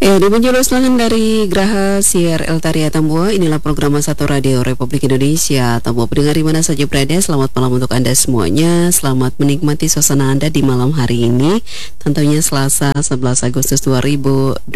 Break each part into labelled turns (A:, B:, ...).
A: Ya, di penjuru selangan dari Graha Siar Eltaria Tambua, inilah program Satu Radio Republik Indonesia. Tambua pendengar di mana saja berada, selamat malam untuk Anda semuanya. Selamat menikmati suasana Anda di malam hari ini, tentunya Selasa 11 Agustus 2026.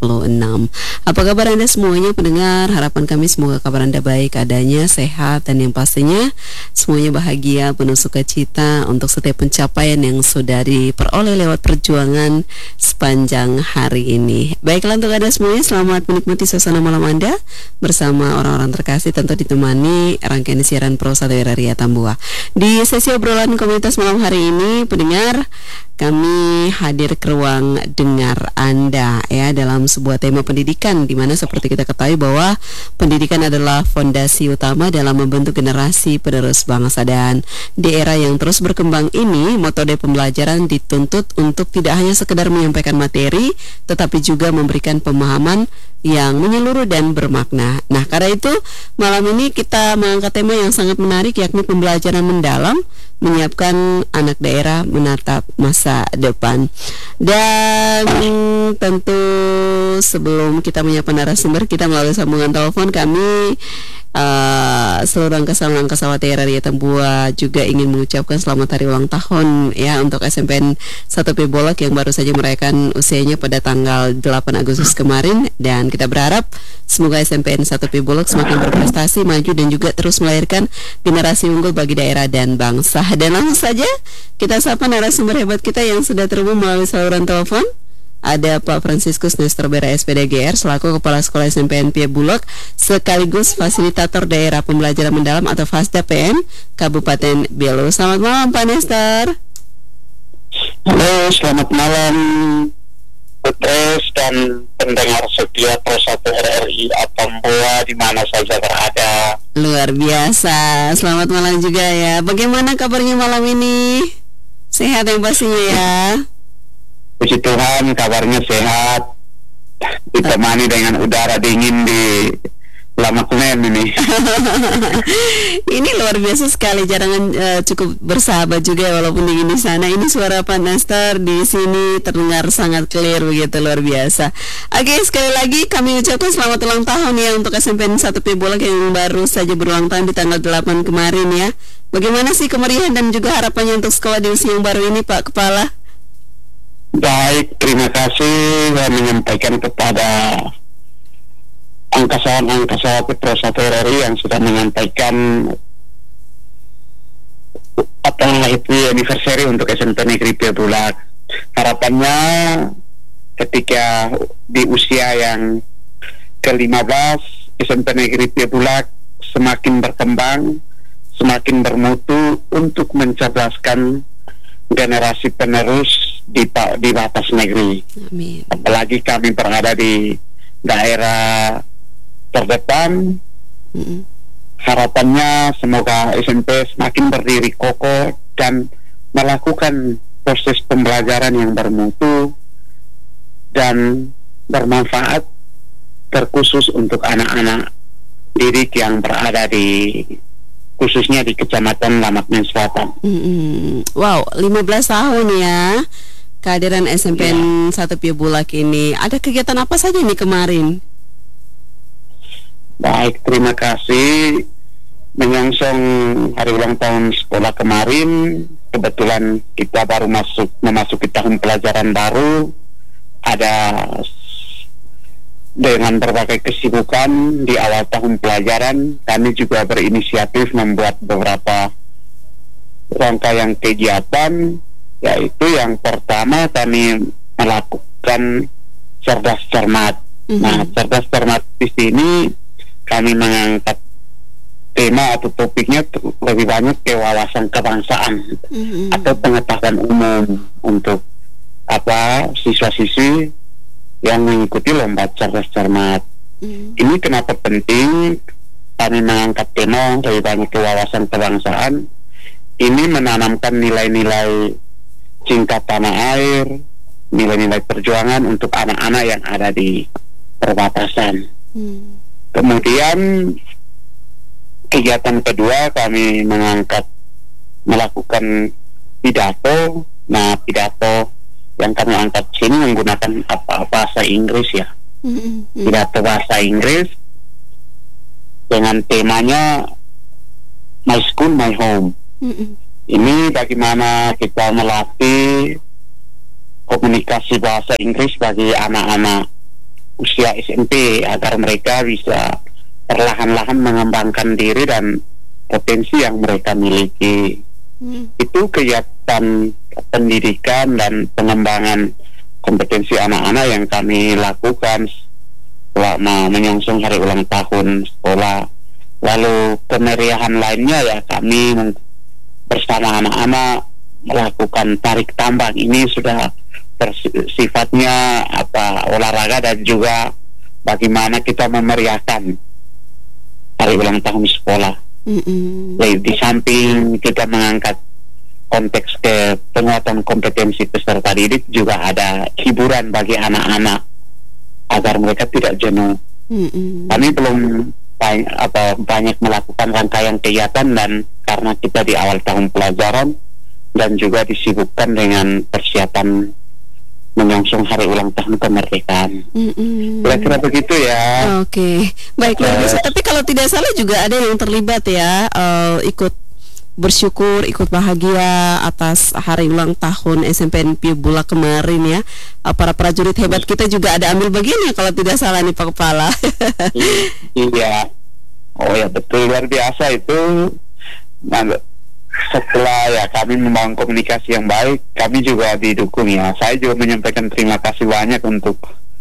A: Apa kabar Anda semuanya pendengar? Harapan kami semoga kabar Anda baik adanya, sehat, dan yang pastinya semuanya bahagia, penuh sukacita untuk setiap pencapaian yang sudah diperoleh lewat perjuangan sepanjang hari ini. Baiklah untuk Anda semuanya, selamat menikmati suasana malam Anda bersama orang-orang terkasih, tentu ditemani rangkaian siaran Pro 1 RRI Tambua. Di sesi obrolan komunitas malam hari ini, pendengar, kami hadir ke ruang dengar Anda ya dalam sebuah tema pendidikan, di mana seperti kita ketahui bahwa pendidikan adalah fondasi utama dalam membentuk generasi penerus bangsa, dan di era yang terus berkembang ini metode pembelajaran dituntut untuk tidak hanya sekedar menyampaikan materi, tetapi juga memberikan pemahaman yang menyeluruh dan bermakna. Nah, karena itu malam ini kita mengangkat tema yang sangat menarik, yakni pembelajaran mendalam menyiapkan anak daerah menatap masa depan. Dan tentu sebelum kita menyiapkan narasumber, kita melalui sambungan telepon kami seluruh angkasa RRI Tambua juga ingin mengucapkan selamat hari ulang tahun ya untuk SMPN 1P Bolak yang baru saja merayakan usianya pada tanggal 8 Agustus kemarin, dan kita berharap semoga SMPN 1P Bolak semakin berprestasi, maju, dan juga terus melahirkan generasi unggul bagi daerah dan bangsa. Dan langsung saja kita sapa narasumber hebat kita yang sudah terhubung melalui saluran telepon. Ada Pak Franciscus Nestor Bera SPDGR selaku Kepala Sekolah SMPN Pie Bulog sekaligus Fasilitator Daerah Pembelajaran Mendalam atau FASDA PM Kabupaten Belu. Selamat malam Pak Nestor.
B: Halo, selamat malam Putres dan pendengar setia Pro 1 RRI Tambua di mana saja berada.
A: Luar biasa, selamat malam juga ya. Bagaimana kabarnya malam ini? Sehat yang pastinya ya.
B: Puji Tuhan, kabarnya sehat, ditemani dengan udara dingin di Lamakmen ini.
A: Ini luar biasa sekali, jarangan cukup bersahabat juga ya, walaupun dingin di sana. Ini suara Pak Nestor di sini terdengar sangat clear begitu, luar biasa. Oke, sekali lagi kami ucapkan selamat ulang tahun ya untuk SMPN 1P Bolak yang baru saja berulang tahun di tanggal 8 kemarin ya. Bagaimana sih kemeriahan dan juga harapannya untuk sekolah di usia yang baru ini Pak Kepala?
B: Baik, terima kasih saya menyampaikan kepada angkasa Pro 1 RRI yang sudah menyampaikan itu anniversary untuk SMP Negeri Pie Bulak. Harapannya ketika di usia yang ke-15 SMP Negeri Pie Bulak semakin berkembang, semakin bermutu untuk mencerdaskan generasi penerus di batas negeri.
A: Amin.
B: Apalagi kami berada di daerah terdepan. Harapannya semoga SMP semakin berdiri kokoh dan melakukan proses pembelajaran yang bermutu dan bermanfaat, terkhusus untuk anak-anak didik yang berada di khususnya di Kecamatan Lamakmen Selatan.
A: Wow, 15 tahun ya kehadiran SMPN 1 Pie Bulak ini. Ada kegiatan apa saja nih kemarin?
B: Baik, terima kasih. Menyongsong hari ulang tahun sekolah kemarin, kebetulan kita baru memasuki tahun pelajaran baru. Ada dengan berbagai kesibukan di awal tahun pelajaran, kami juga berinisiatif membuat beberapa rangkaian kegiatan, yaitu yang pertama kami melakukan cerdas cermat. Nah, cerdas cermat di sini kami mengangkat tema atau topiknya lebih banyak ke wawasan kebangsaan atau pengetahuan umum untuk siswa-siswi yang mengikuti lomba cerdas cermat. Ini kenapa penting kami mengangkat tema lebih banyak ke wawasan kebangsaan? Ini menanamkan nilai-nilai cinta tanah air, nilai-nilai perjuangan untuk anak-anak yang ada di perbatasan. Kemudian kegiatan kedua kami melakukan pidato. Nah, pidato yang kami angkat sini menggunakan bahasa Inggris ya. pidato bahasa Inggris dengan temanya My School, My Home. Ini bagaimana kita melatih komunikasi bahasa Inggris bagi anak-anak usia SMP agar mereka bisa perlahan-lahan mengembangkan diri dan potensi yang mereka miliki. Itu kegiatan pendidikan dan pengembangan kompetensi anak-anak yang kami lakukan selama menyongsong hari ulang tahun sekolah. Lalu kemeriahan lainnya ya kami bersama anak-anak melakukan tarik tambang. Ini sudah sifatnya olahraga dan juga bagaimana kita memeriahkan hari ulang tahun sekolah. Jadi, di samping kita mengangkat konteks ke penguatan kompetensi peserta didik, juga ada hiburan bagi anak-anak agar mereka tidak jenuh. Kami belum banyak melakukan rangkaian kegiatan, dan karena kita di awal tahun pelajaran dan juga disibukkan dengan persiapan menyongsong hari ulang tahun kemerdekaan. Kira-kira begitu ya.
A: Oke, baik, luar biasa. Tapi kalau tidak salah juga ada yang terlibat ya, ikut bersyukur, ikut bahagia atas hari ulang tahun SMPN Pio Bulak kemarin ya. Para prajurit hebat kita juga ada ambil bagian ya kalau tidak salah nih Pak Kepala.
B: Iya. Oh ya, betul, luar biasa itu. Setelah ya kami membangun komunikasi yang baik, kami juga didukung ya. Saya juga menyampaikan terima kasih banyak untuk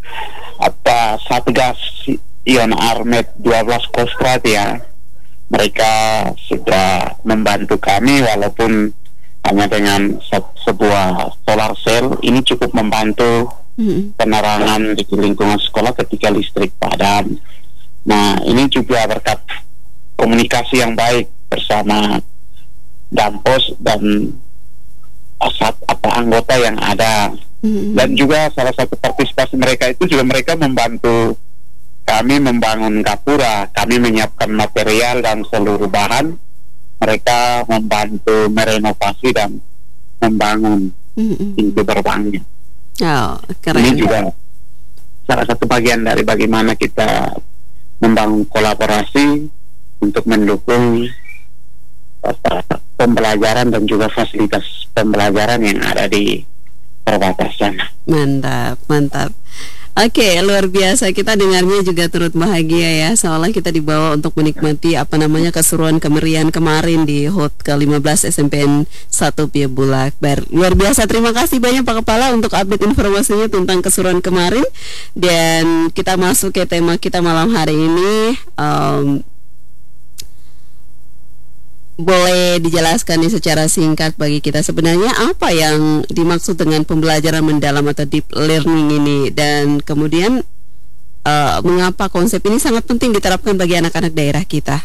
B: Satgas Ion Armet 12 Kostrad ya. Mereka sudah membantu kami walaupun hanya dengan sebuah solar cell. Ini cukup membantu penerangan di lingkungan sekolah ketika listrik padam. Nah, ini juga berkat komunikasi yang baik bersama Dampos dan anggota yang ada. Dan juga salah satu partisipasi mereka itu juga mereka membantu kami membangun gapura. Kami menyiapkan material dan seluruh bahan. Mereka membantu merenovasi dan membangun pintu gerbangnya.
A: Keren.
B: Ini juga salah satu bagian dari bagaimana kita membangun kolaborasi untuk mendukung pembelajaran dan juga fasilitas pembelajaran yang ada di perbatasan.
A: Mantap. Oke, luar biasa. Kita dengarnya juga turut bahagia ya, seolah kita dibawa untuk menikmati keseruan kemeriahan kemarin di HUT ke-15 SMPN 1 Pio Bulak. Luar biasa. Terima kasih banyak Pak Kepala untuk update informasinya tentang keseruan kemarin. Dan kita masuk ke tema kita malam hari ini. Boleh dijelaskan nih secara singkat bagi kita sebenarnya apa yang dimaksud dengan pembelajaran mendalam atau deep learning ini, dan kemudian mengapa konsep ini sangat penting diterapkan bagi anak-anak daerah kita?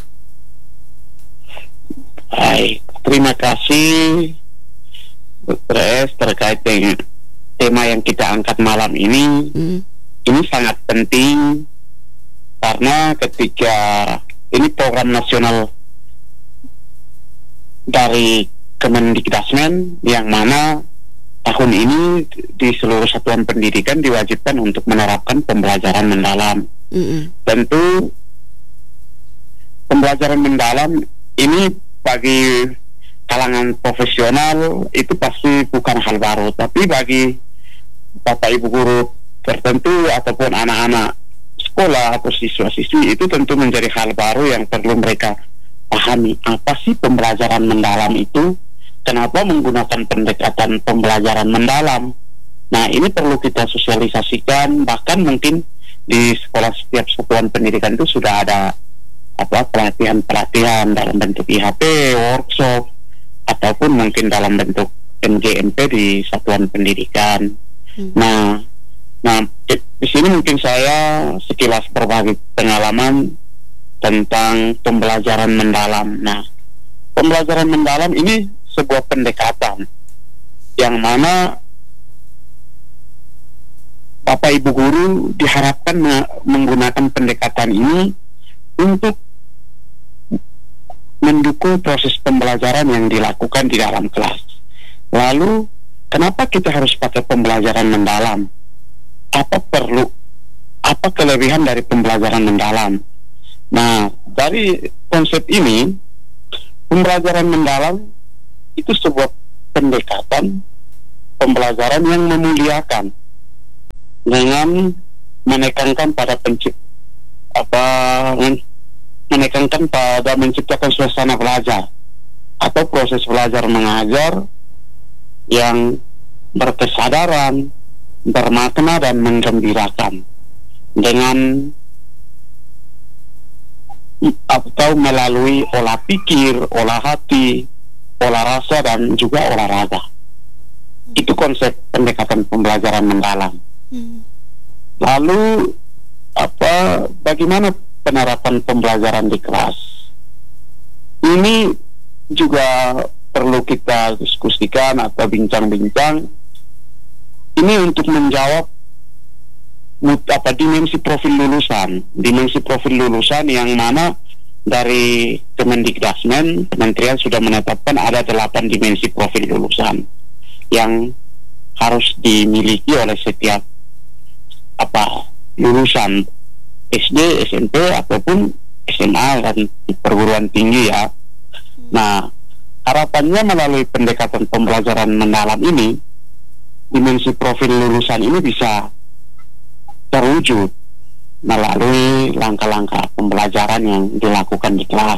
B: Baik, terima kasih Dr. S terkait dengan tema yang kita angkat malam ini. Ini sangat penting karena ketika ini program nasional dari Kemendikdasmen yang mana tahun ini di seluruh satuan pendidikan diwajibkan untuk menerapkan pembelajaran mendalam. Tentu pembelajaran mendalam ini bagi kalangan profesional itu pasti bukan hal baru, tapi bagi Bapak Ibu guru tertentu ataupun anak-anak sekolah atau siswa-siswi itu tentu menjadi hal baru yang perlu mereka pahami. Apa sih pembelajaran mendalam itu? Kenapa menggunakan pendekatan pembelajaran mendalam? Nah, ini perlu kita sosialisasikan. Bahkan mungkin di sekolah setiap satuan pendidikan itu sudah ada pelatihan-pelatihan dalam bentuk IHP, workshop, ataupun mungkin dalam bentuk NGMP di satuan pendidikan. Nah, di sini mungkin saya sekilas berbagi pengalaman tentang pembelajaran mendalam. Nah, pembelajaran mendalam ini sebuah pendekatan yang mana Bapak Ibu guru diharapkan menggunakan pendekatan ini untuk mendukung proses pembelajaran yang dilakukan di dalam kelas. Lalu, kenapa kita harus pakai pembelajaran mendalam? apa kelebihan dari pembelajaran mendalam. Nah, dari konsep ini, pembelajaran mendalam itu sebuah pendekatan pembelajaran yang memuliakan dengan menekankan pada menekankan pada menciptakan suasana belajar atau proses belajar mengajar yang berkesadaran, bermakna dan menggembirakan dengan atau melalui olah pikir, olah hati, olah rasa dan juga olahraga. Itu konsep pendekatan pembelajaran mendalam. Lalu bagaimana penerapan pembelajaran di kelas? Ini juga perlu kita diskusikan atau bincang-bincang. Ini untuk menjawab dimensi profil lulusan yang mana dari Kemendikbudristek, Kementerian sudah menetapkan ada 8 dimensi profil lulusan yang harus dimiliki oleh setiap lulusan SD, SMP ataupun SMA dan perguruan tinggi ya. Nah, harapannya melalui pendekatan pembelajaran mendalam ini, dimensi profil lulusan ini bisa terwujud melalui langkah-langkah pembelajaran yang dilakukan di kelas.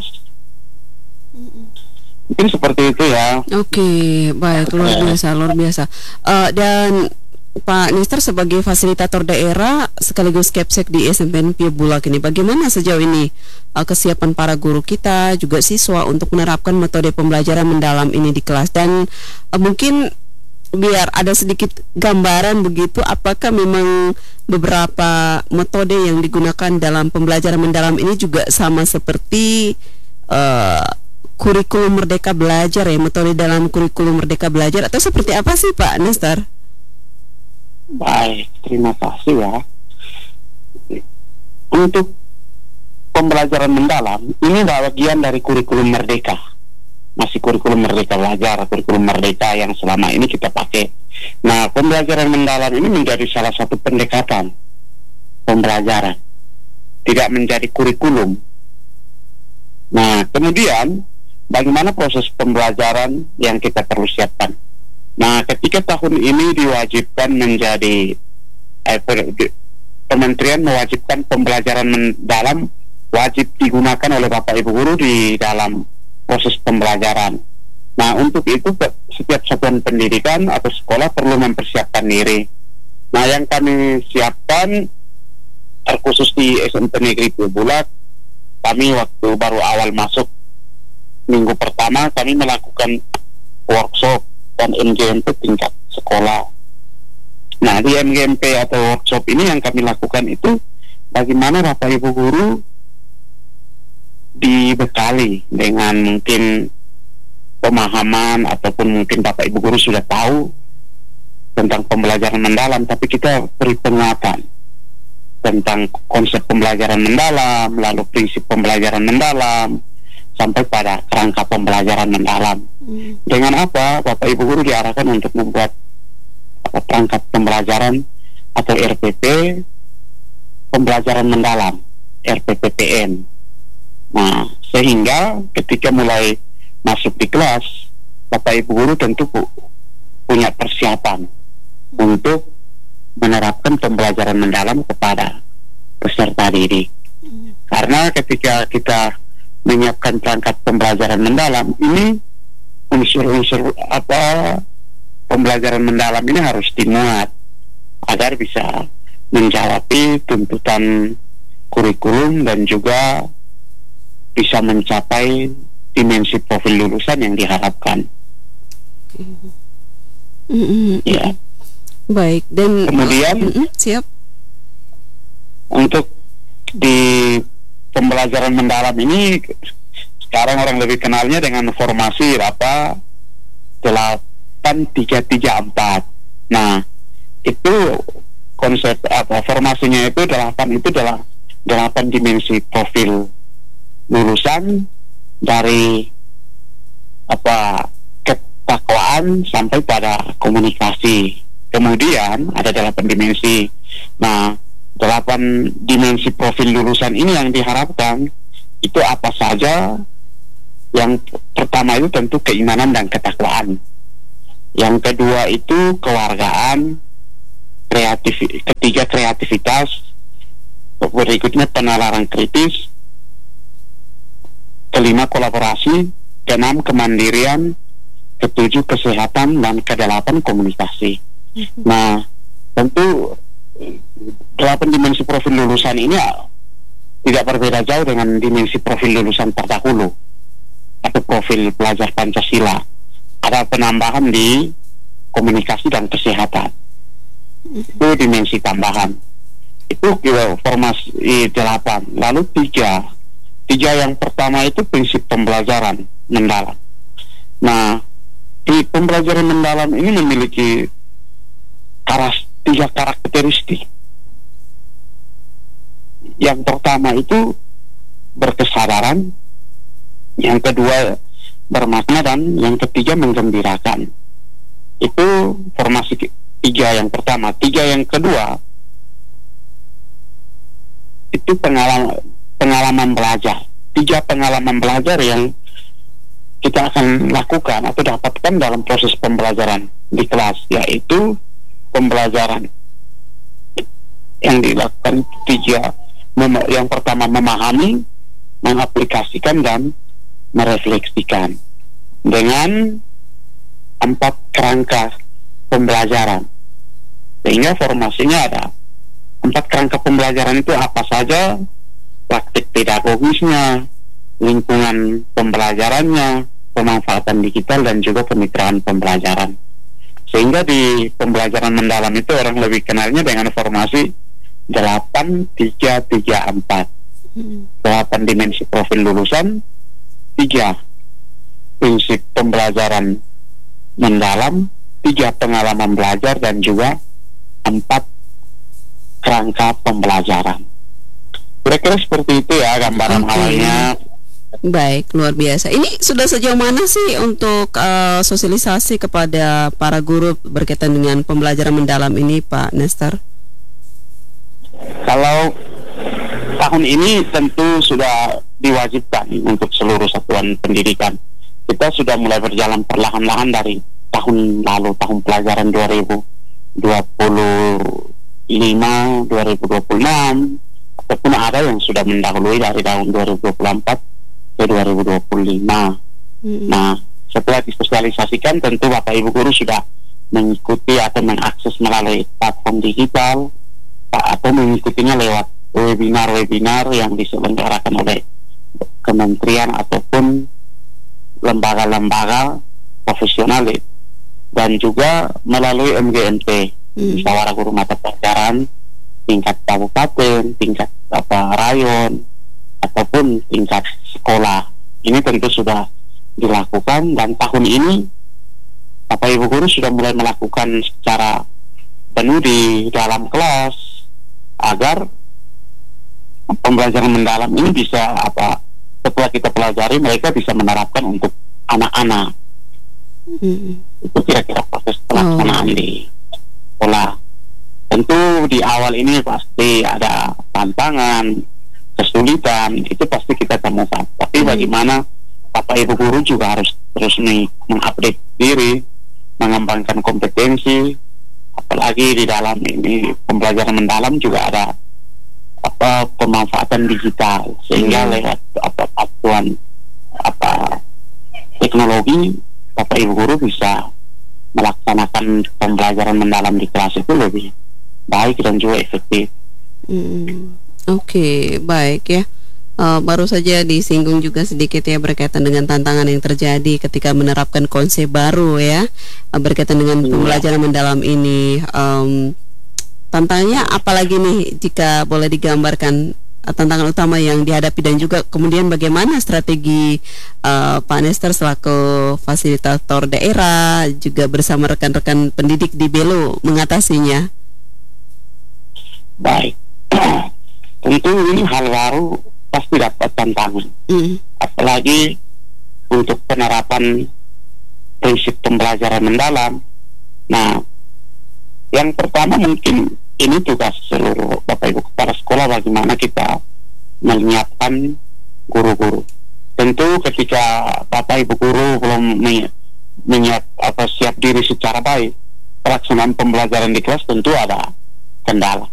B: Mungkin seperti itu ya.
A: Oke, baik, luar biasa. Dan Pak Nestor sebagai fasilitator daerah sekaligus Kepsek di SMPN Pio Bulak ini, bagaimana sejauh ini kesiapan para guru kita juga siswa untuk menerapkan metode pembelajaran mendalam ini di kelas, dan mungkin biar ada sedikit gambaran begitu, apakah memang beberapa metode yang digunakan dalam pembelajaran mendalam ini juga sama seperti kurikulum Merdeka Belajar ya, metode dalam kurikulum Merdeka Belajar, atau seperti apa sih Pak Nestor?
B: Baik, terima kasih ya. Untuk pembelajaran mendalam ini bagian dari kurikulum Merdeka. Masih kurikulum Merdeka Belajar, kurikulum Merdeka yang selama ini kita pakai. Nah, pembelajaran mendalam ini menjadi salah satu pendekatan pembelajaran, tidak menjadi kurikulum. Nah, kemudian bagaimana proses pembelajaran yang kita perlu siapkan? Nah, ketika tahun ini diwajibkan menjadi Kementerian mewajibkan pembelajaran mendalam wajib digunakan oleh Bapak Ibu guru di dalam proses pembelajaran. Nah, untuk itu setiap satuan pendidikan atau sekolah perlu mempersiapkan diri. Nah, yang kami siapkan terkhusus di SMP Negeri Pio Bulak, kami waktu baru awal masuk minggu pertama kami melakukan workshop dan MGMP tingkat sekolah. Nah, di MGMP atau workshop ini yang kami lakukan itu bagaimana Bapak Ibu guru dibekali dengan mungkin pemahaman ataupun mungkin Bapak Ibu guru sudah tahu tentang pembelajaran mendalam, tapi kita beri penguatan tentang konsep pembelajaran mendalam, lalu prinsip pembelajaran mendalam, sampai pada kerangka pembelajaran mendalam. Dengan apa Bapak Ibu guru diarahkan untuk membuat perangkat pembelajaran atau RPP pembelajaran mendalam, RPPPN. Nah, sehingga ketika mulai masuk di kelas, Bapak Ibu guru tentu punya persiapan untuk menerapkan pembelajaran mendalam kepada peserta didik. Karena ketika kita menyiapkan perangkat pembelajaran mendalam ini, unsur-unsur pembelajaran mendalam ini harus dimuat agar bisa menjawab tuntutan kurikulum dan juga bisa mencapai dimensi profil lulusan yang diharapkan. Ya.
A: Baik, dan
B: kemudian
A: siap
B: untuk di pembelajaran mendalam ini sekarang orang lebih kenalnya dengan formasi 8-3-3-4. Nah, itu konsep formasinya itu 8 itu adalah 8 dimensi profil lulusan dari ketakwaan sampai pada komunikasi. Kemudian ada 8 dimensi. Nah, 8 dimensi profil lulusan ini yang diharapkan itu apa saja. Yang pertama itu tentu keimanan dan ketakwaan. Yang kedua itu kewargaan, ketiga kreativitas, berikutnya penalaran kritis, kelima kolaborasi, keenam kemandirian, ketujuh kesehatan, dan kedelapan komunikasi. Nah, tentu 8 dimensi profil lulusan ini tidak berbeda jauh dengan dimensi profil lulusan terdahulu atau profil pelajar Pancasila. Ada penambahan di komunikasi dan kesehatan. Itu dimensi tambahan. Itu formasi 8. Lalu 3 yang pertama itu prinsip pembelajaran mendalam. Nah, di pembelajaran mendalam ini memiliki 3 karakteristik. Yang pertama itu berkesadaran, yang kedua bermakna, dan yang ketiga menggembirakan. Itu formasi 3 yang pertama. 3 yang kedua itu pengalaman belajar. 3 pengalaman belajar yang kita akan lakukan atau dapatkan dalam proses pembelajaran di kelas, yaitu pembelajaran yang dilakukan 3. Yang pertama memahami, mengaplikasikan, dan merefleksikan dengan 4 kerangka pembelajaran. Sehingga formasinya ada 4 kerangka pembelajaran itu apa saja: praktik pedagogisnya, lingkungan pembelajarannya, pemanfaatan digital, dan juga kemitraan pembelajaran. Sehingga di pembelajaran mendalam itu orang lebih kenalnya dengan formasi 8-3-3-4. 8 dimensi profil lulusan, 3 prinsip pembelajaran mendalam, 3 pengalaman belajar, dan juga 4 kerangka pembelajaran. Kira-kira seperti itu ya gambaran awalnya.
A: Baik, luar biasa. Ini sudah sejauh mana sih untuk sosialisasi kepada para guru berkaitan dengan pembelajaran mendalam ini, Pak Nestor?
B: Kalau tahun ini tentu sudah diwajibkan untuk seluruh satuan pendidikan. Kita sudah mulai berjalan perlahan-lahan dari tahun lalu, tahun pelajaran 2025, 2026, ataupun ada yang sudah mendahului dari tahun 2024 ke 2025. Nah, setelah disosialisasikan, tentu Bapak Ibu Guru sudah mengikuti atau mengakses melalui platform digital, atau mengikutinya lewat webinar-webinar yang diselenggarakan oleh kementerian ataupun lembaga-lembaga profesional, dan juga melalui MGMT, musyawarah guru mata pelajaran tingkat kabupaten, tingkat rayon, ataupun tingkat sekolah. Ini tentu sudah dilakukan, dan tahun ini Bapak Ibu Guru sudah mulai melakukan secara penuh di dalam kelas agar pembelajaran mendalam ini bisa setelah kita pelajari mereka bisa menerapkan untuk anak-anak. Itu kira-kira proses pelaksanaan di sekolah. Tentu di awal ini pasti ada tantangan, kesulitan, itu pasti kita temukan. Tapi bagaimana Bapak Ibu Guru juga harus terus mengupdate diri, mengembangkan kompetensi, apalagi di dalam ini pembelajaran mendalam juga ada pemanfaatan digital, sehingga lewat bantuan teknologi Bapak Ibu Guru bisa melaksanakan pembelajaran mendalam di kelas itu lebih baik dan juga efektif.
A: Oke, baik ya. Baru saja disinggung juga sedikit ya berkaitan dengan tantangan yang terjadi ketika menerapkan konsep baru ya, berkaitan dengan pembelajaran mendalam ini. Tantangannya apalagi nih, jika boleh digambarkan tantangan utama yang dihadapi, dan juga kemudian bagaimana strategi Pak Nestor selaku fasilitator daerah juga bersama rekan-rekan pendidik di Belo mengatasinya?
B: Baik, tentu ini hal baru, pasti dapat tantangan, apalagi untuk penerapan prinsip pembelajaran mendalam. Nah, yang pertama mungkin ini tugas seluruh Bapak Bapak Ibu kepala sekolah bagaimana kita menyiapkan guru-guru. Tentu ketika Bapak Ibu guru belum siap diri secara baik, pelaksanaan pembelajaran di kelas tentu ada kendala.